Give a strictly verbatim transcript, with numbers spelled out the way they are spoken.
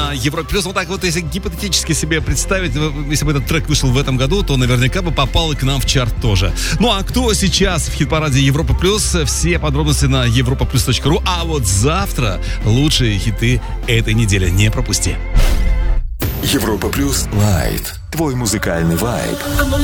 на Европе плюс. Вот так вот, если гипотетически себе представить, если бы этот трек вышел в этом году, то наверняка бы попал и к нам в чарт тоже. Ну а кто сейчас в хит-параде Европа плюс? Все подробности на европа плюс точка ру. А вот завтра лучшие хиты этой недели. Не пропусти. Европа плюс Лайт. Твой музыкальный вайб.